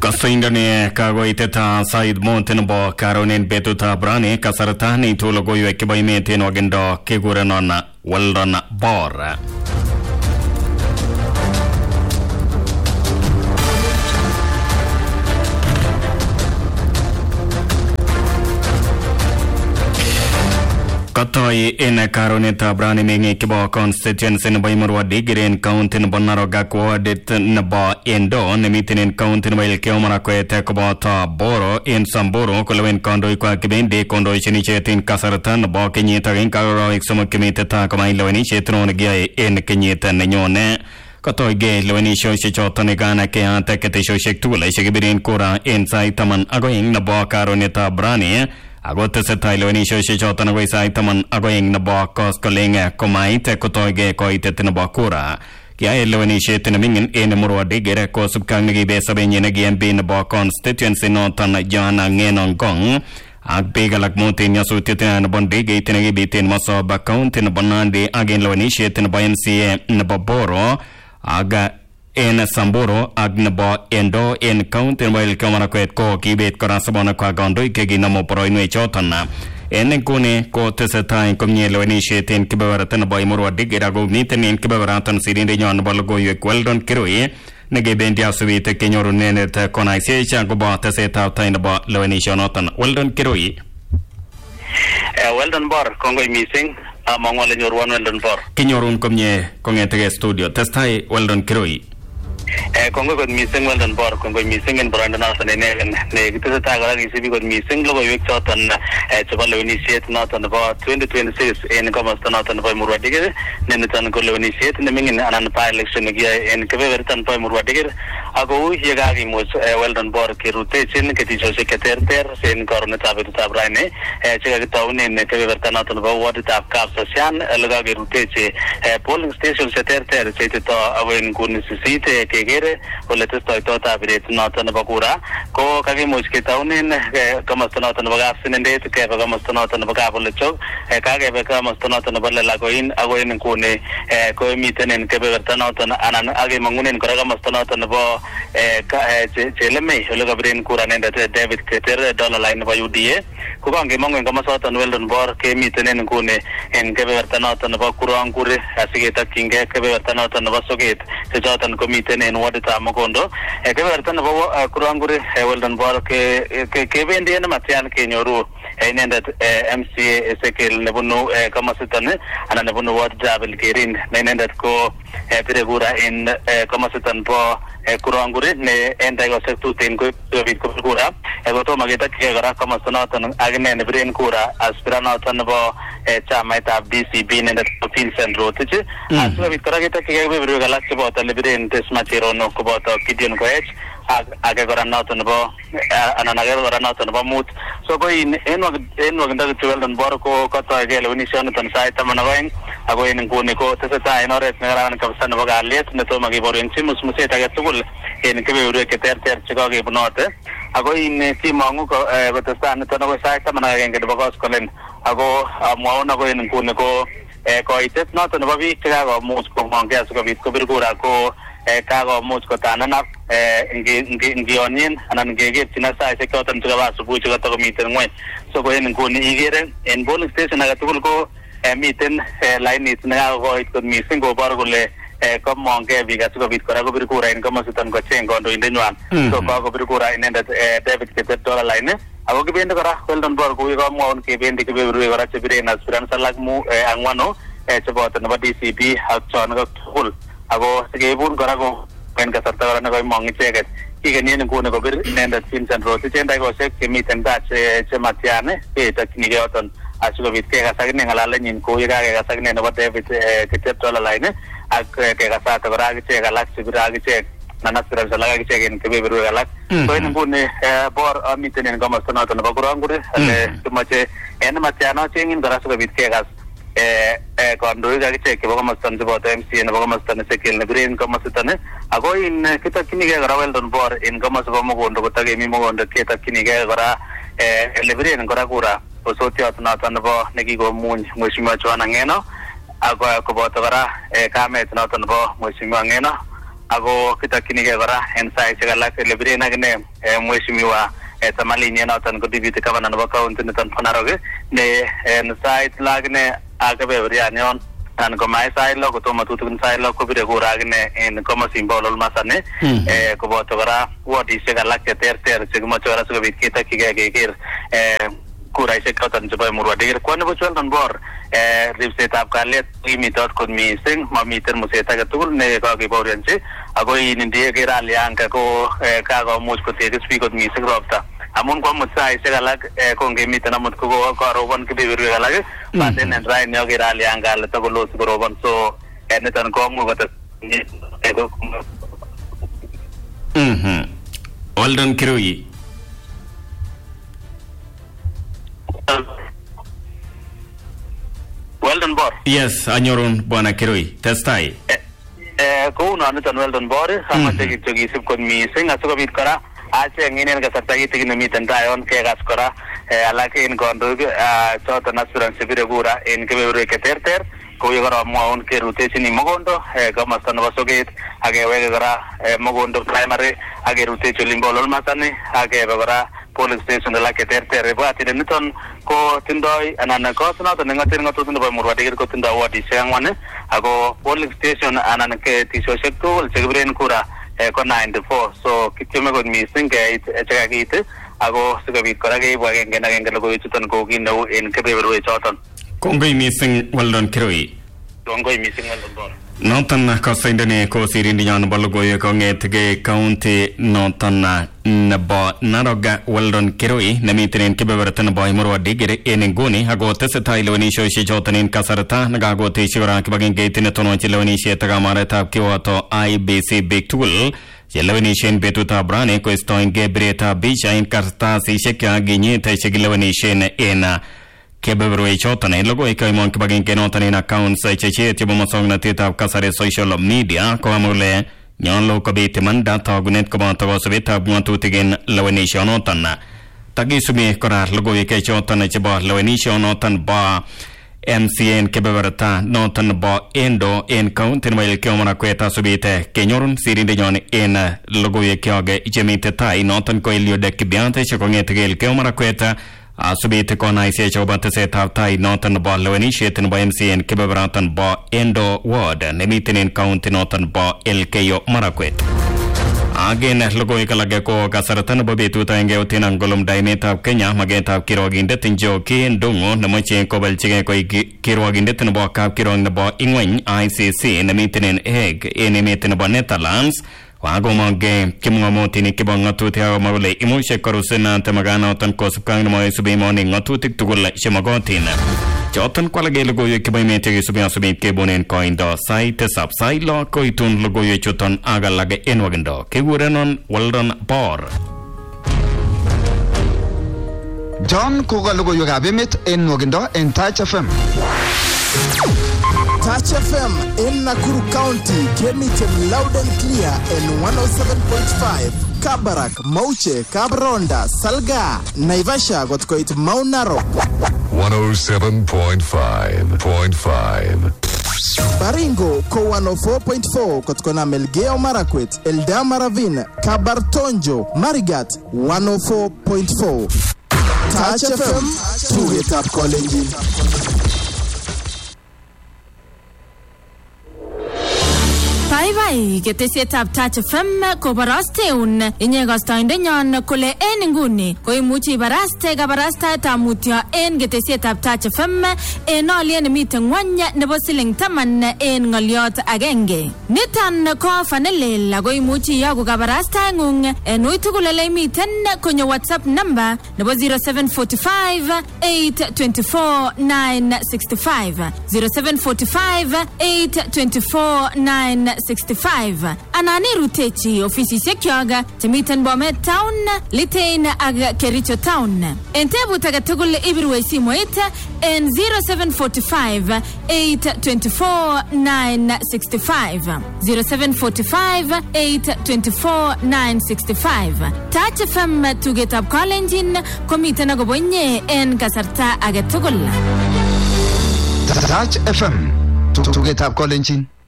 Kasindane kagoiteta Said Mountain bo karonen betuta brani kasarta ni tulogo yeke baimete no gendo kigurenon Weldon Bor. Katoi ene karoneta brani mengi kibo constituency na baimurwa digirin county na bonaroga kuwadit na ba endo na mitinin county na bail kiomara kwete kubo ta boro in samboro kulawin kondoi kwa kibindi kondoi chinichetin kasarata na ba kenyeta rin kagaro iksumu kimite ta kamay lawini chetino na gaya ene kenyeta na nyone. Katoi ge lawini shoshi chota ni gana ke ante kete shoshik tula shigibirin kura insai taman agoing na ba karoneta brani Agote se tailweni shoshi chota na waisa itaman agoing na ba kos kolinga komaite kotoige koite na ba kura. Kia elweni shete na mingin ene murwa digere ko subkang nagi besa benye na GMB na ba constituency notan jana ngenon gong. Agbigalak muti nyasutitina na bondige itinagi bitin maso ba county na bonandi agin lweni shete na ba NCA na ba boro aga en Samboro agnabo endo en county while kamara kwet ko kibet korasabona kwa gondo ikegi namo poroinwe chotana en kune ko tesetain komnyelo ni sheten kibawaratan boy murwa digira go niten en kibawaratan sirinde nyon bolgo Weldon Kirui nege bendia suwite kenyoru nene ta konaise chango ba teseta tain ba lweni shonotan Weldon Kirui Weldon Bor kongo missing amongole nyorwan Weldon Bor kenyorun komnye kongete studio testai Weldon Kirui Kongo got missing Weldon Bor Kongo missing in Brandon Arson ne kitasa tagara receiving got missing logo week chotan chabalo initiate not on about 2026 in Gomaston not on by Murwadigere Nenetan Golo initiate in the mingin an election in Kavertan by Murwadigere ago Yagagi was Weldon Bor Kirutation Ketijo Secretary Saint Coronata Tabrane Chegatown in Kavertan not on about what it up Capsashan Elagagi Rutace polling station Secretary Setito away in Kunis City Kegere Oletus Toyota Brit not on Bakura Ko Kagimus Kitaunin Kamastonot on Bagasin and Date Kavamastonot on Bagabolecho Kage Bekamastonot on Balalagoin Agoin and Kune Koimitan and Kabertanot and Agamangun and Koragamastonot on the Bo Cheleme Lugabrin Kuran and David Keter dollar line by UDA Kubangi Mong and Kamasot and Weldon Bor Kemitan and Kune and Kabertanot on the Bakuran Kure Asigeta King Kabertanot on the Vasogate the Jotan Committee and what the Tamakondo Kabertan Kurangure Weldon Bor Kevendi and Matian Kenyoru and that MCA Ezekiel Nebuno Kamasitan and Nebuno what Javel Kirin and that go Piregura in Kamasitan Po Kurangure and I was to think with Kura Egoto Mageta Kegara Kamastonatan Agane and Brain Kura Aspiranatan Chamata BCB and that Vincent Rotage as well with Karageta Kegara Galaxy about the Liberian Tesmachiro no Kubota Kidian Koech Agagora not on the bo and another not on the Bamut. So go in Enwaganda to Weldon Borco, Kota Galunishan and Site Tamanawang, Agoin and Kuniko, Tessa, and Oret Naran Kapsanaga, Let Natomagibor and Simus Museta Gatul in Kibur Chicago Norte. Ago in Timongo with the stand Tono Site Tamanaga and the Bogos Colin. Ago Monago in Kuniko, Coitet not on the Bavi, Chicago, Moscow, Mongasco with Kubirgura. Kago Muskotana Gionian and Gage Tinasa Sekotan to the last of which got to meet and went. So go in and go in Bowling Station. I got to go meeting line is now it could me single bargole come on we got to go with Koragobirkura and Comasitan Gotcheng on to Indian one. So Kagobirkura and that David Keter dollar line. I will give in the Weldon Borg, we got more on Kevin the Kibir and Aspiranza like Mu and Wano, it's about another DCP, Hachon Full. Ago Sagabun Gorago when Casata Mong check it. He can in Kuno and that Vincent Rose and I was a meet and touch Chematiane, Peter Kinigoton, as you with Kegasagin Alalan in Koyaga Sagin over there with Ketetola line, Kegasata Ragiche, Galaxy Ragiche, Nanasra Zalagiche in Kibirulak. So in Pune, Bor a meeting in Gomastonot and Bagurangur, and too much and Matiano changing the rest of it Kegas. Quando check Bogamastan about MC and Bogamastan Sekil Green Comasitane. I go in Kita Kiniga Weldon Bor in Gomasamogo, Tagimo on the Kita Kiniga, Libri and Goragura, Osotiot not on the Bo, Negigo Moon, Mushimachuanangeno, Ago Kobotavara, Kamet not on the Bo, Mushimangeno, ako kitakchinigei kora en saishek alak ele biren akine mheshimiwa Tamalini noton ko deputy governor nebo county niton bo Narok ne en sait lakine akebeberian yon anan ko mai sait lo kotomo tutukin sait lo kobire kura akine en komosin bo Ololmasane koboto kora wardishek alak cheterter chekimoche kora sikobit ketokyigei keker kuraishek choton chebo Emurua Dikir ko nebo Weldon Bor ripsetab kalyet imitot kot mising mamiten muset age tugul ne kakebaorionji ako indie kerali anga ko kakomuch kotekis biik kot mising ropta amun kwa mutsaishek alak kongemiten amut ko korobon kebeberwek alak baten en raini kerali anga ale tokolos korobon so niton komuch kotes Weldon Kirui. Weldon Bor. Yes, anyorun Bwana Kirui. Testai. Kounon niton Weldon Bor amache kityo kisib kot mising asikobit kora acheng inen kasarta kitikin nemiten tayon kekas kora alak en kandoik choton aspirants chebire kura en kebeberwek cheterter kou kora amwaun kerutechini Mogondo komosta nebo Soget akeweke kora Mogondo primary akerutechi olimbo Ololmasane akebe kora polling station alak cheterter bwatine niton ko tindoi anan kot noton nengoten ngatutik nebo Emurua Dikir ko tindoi wardishek 4 ako polling station anan ketishosiek tugul chekibiren kura ko 94 so kityeme kot mising keit chekakiit ako sikobit kora keibu agenge logoiwek chuton kou kit neu en kebeberwek choton. Kongoi mising Weldon Kirui. Kongoi mising Weldon Bor. Noton kasaindani ko sirindinyon nebo logoiwek kong'etegei county noton nebo Narok Weldon Kirui nemiten en kebeberta nebo Emurua Dikir en nguni ako tesetai lewenisiosiek choton en kasarta nekakoteshi kora kibagengeit netononchi lewenisiet ak kamaretab kiwoto IEBC biik tugul chelewenisien betutab rani koistoengei biretab picha en kartasisiek chekinyit chekilewenisien en kebeberwek choton en logoiwek kaimon kibagenge noton en accounts chechet chebo musoknotetab kasari social media koamule nyolu kobit imanda tagunet koboto kosubetab ng'atutik en lewenisionoton takisubi kora logoiwek choton chebo lewenisionoton bo MCN kebeberta noton bo Endo en county nebo Elgeyo Marakwet asubite kenyorun sirindenyon en logoiwek kyok chemite tai noton ko Eliud Kibiat chekong'etegei Elgeyo Marakwet asubite konaisiek chebo tesetab tai noton nebo lewenisiet nebo MCN kebeberatan bo Endo ward nemiten en county noton bo Elgeyo Marakwet. Agen logoiwek alak ko kasarta nebo betut agenge otin angolumda emetab Kenya magetab kirwogindet Njoki Ndung'u nemoche kobalchigei koik kirwogindet nebo kapkirwok nebo ing'weny ICC nemiten en Hague en emet nebo Netherlands wagomonge kimng'omotinik chebo ng'atutik akomwa kole imuche korusen temaganoton kosubkei nemoisubi imoni ng'atutik tugul chemokotin. Choton kwalake logoiwek chebo emet chekisubi asubit kebunen koindo sait tisab sait lo koitun logoiwek chuton ak alak en wakindo. Kekurenon Weldon Bor. John koka logoiwekab emet en wakindo en Touch FM. Touch FM in Nakuru County came it loud and clear in 107.5. Kabarak, Mauche, Kabronda, Salga, Naivasha got koit Mount Narok. 107.5. Baringo ko 104.4 kotkona Elgeyo Marakwet, Eldama Ravine, Kabartonjo, Marigat 104.4. Touch FM, tuget up college. Bye ketesietab Touch FM kobarasteun inye kastoindenyon kole en nguni koimuchi ibaraste kabarastaetab mutyo en ketesietab Touch FM en olyet nemiten ng'wony nebo siling 10 en ng'olyot agenge. Niton ko fanelel ako imuchi iyoku kabarastaeng'ung en ui tugul ole imiten konyo WhatsApp number nebo 0745 824 965 0745 824 965 anani rutechi ofisisiek kyoga chemiten Bomet Town, Litein ak Kericho Town. En tebut age tugul ibirwe simoit en 0745 824 965 0745 824 965. Touch FM tugetab Kalenjin komiten akobo inye en kasarta age tugul. Touch FM tugetab Kalenjin.